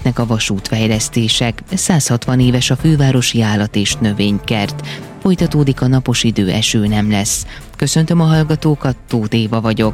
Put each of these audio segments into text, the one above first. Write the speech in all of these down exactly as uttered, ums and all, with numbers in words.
Kezdődhetnek a vasútfejlesztések, száz hatvan éves a fővárosi állat- és növénykert. Folytatódik a napos idő, eső nem lesz. Köszöntöm a hallgatókat, Tóth Éva vagyok.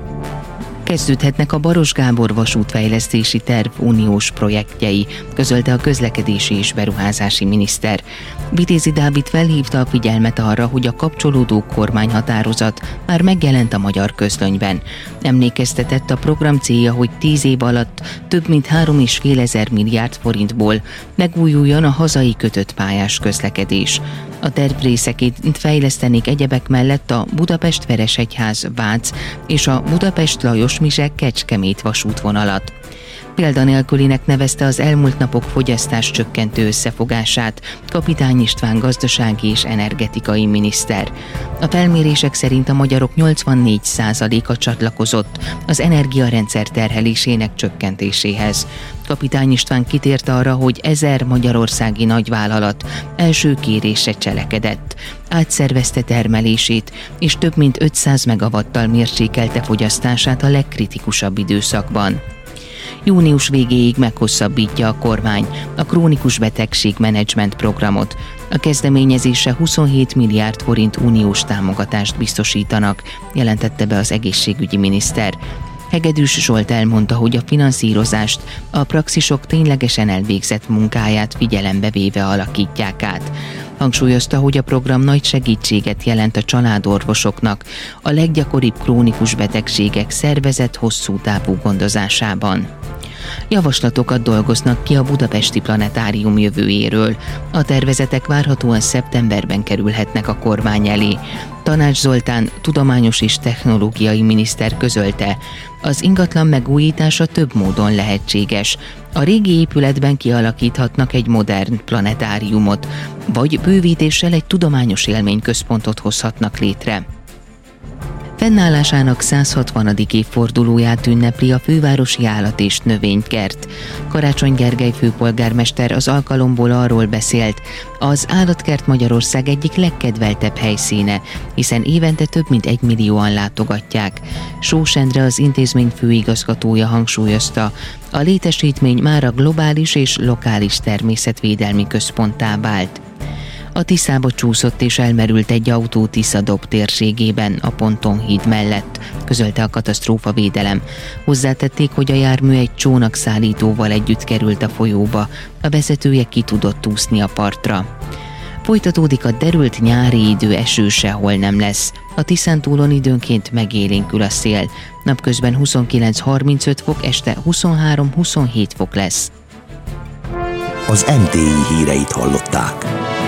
Kezdődhetnek a Baros Gábor vasútfejlesztési terv uniós projektjei, közölte a közlekedési és beruházási miniszter. Vitézi Dávid felhívta a figyelmet arra, hogy a kapcsolódó kormányhatározat már megjelent a magyar közlönyben. Emlékeztetett, a program célja, hogy tíz év alatt több mint három és fél ezer milliárd forintból megújuljon a hazai kötött pályás közlekedés. A terv részeként fejlesztenék egyebek mellett a Budapest-Veresegyház-Vác és a Budapest-Lajos-Mizsek-Kecskemét vasútvonalat. Példanélkülinek nevezte az elmúlt napok fogyasztás csökkentő összefogását Kapitány István gazdasági és energetikai miniszter. A felmérések szerint a magyarok nyolcvannégy százaléka csatlakozott az energiarendszer terhelésének csökkentéséhez. Kapitány István kitért arra, hogy ezer magyarországi nagyvállalat első kérése cselekedett. Átszervezte termelését, és több mint ötszáz megawattal mérsékelte fogyasztását a legkritikusabb időszakban. Június végéig meghosszabbítja a kormány a krónikus betegség menedzsment programot. A kezdeményezésre huszonhét milliárd forint uniós támogatást biztosítanak, jelentette be az egészségügyi miniszter. Hegedűs Zsolt elmondta, hogy a finanszírozást a praxisok ténylegesen elvégzett munkáját figyelembe véve alakítják át. Hangsúlyozta, hogy a program nagy segítséget jelent a családorvosoknak a leggyakoribb krónikus betegségek szervezett hosszú távú gondozásában. Javaslatokat dolgoznak ki a budapesti planetárium jövőjéről. A tervezetek várhatóan szeptemberben kerülhetnek a kormány elé. Tanács Zoltán tudományos és technológiai miniszter közölte, az ingatlan megújítása több módon lehetséges. A régi épületben kialakíthatnak egy modern planetáriumot, vagy bővítéssel egy tudományos élményközpontot hozhatnak létre. Fennállásának száz hatvanadik évfordulóját ünnepli a fővárosi állat- és növénykert. Karácsony Gergely főpolgármester az alkalomból arról beszélt, az állatkert Magyarország egyik legkedveltebb helyszíne, hiszen évente több mint egy millióan látogatják. Sós Endre, az intézmény főigazgatója hangsúlyozta, a létesítmény már a globális és lokális természetvédelmi központtá vált. A Tiszába csúszott és elmerült egy autó Tisza-Dob térségében, a Pontonhíd mellett, közölte a katasztrófavédelem. Hozzátették, hogy a jármű egy csónakszállítóval együtt került a folyóba, a vezetője ki tudott úszni a partra. Folytatódik a derült nyári idő, eső sehol nem lesz. A Tiszántúlon időnként megélénkül a szél. Napközben huszonkilenc harmincöt fok, este huszonhárom huszonhét fok lesz. Az em té i híreit hallották.